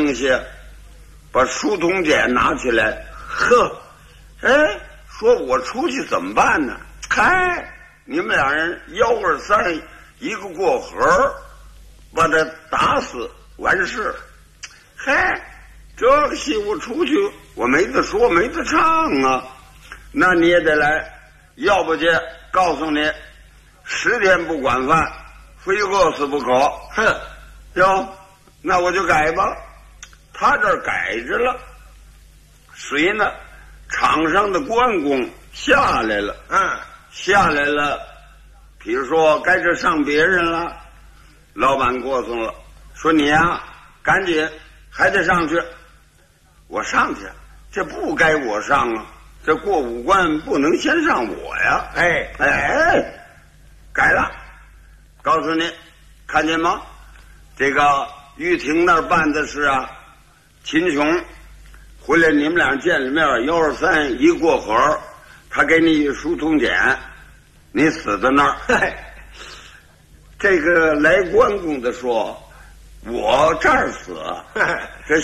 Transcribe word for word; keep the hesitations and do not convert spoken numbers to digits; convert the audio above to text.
应下，把书童简拿起来，呵，哎，说我出去怎么办呢？嗨，你们俩人幺二三一个过河，把他打死完事。嗨，这个戏我出去我没得说没得唱啊，那你也得来，要不就告诉你十天不管饭非饿死不可。哼，哟，那我就改吧。他这儿改着了，谁呢？场上的关公下来了，嗯，下来了，比如说该这上别人了，老板过送了，说你呀赶紧还得上去。我上去，这不该我上啊，这过五关不能先上我呀。哎哎，改了，告诉你，看见吗？这个玉婷那儿办的是啊，秦琼回来你们俩见了面，幺二三一过河，他给你一书通简，你死在那儿。这个来关公的说，我这儿死，这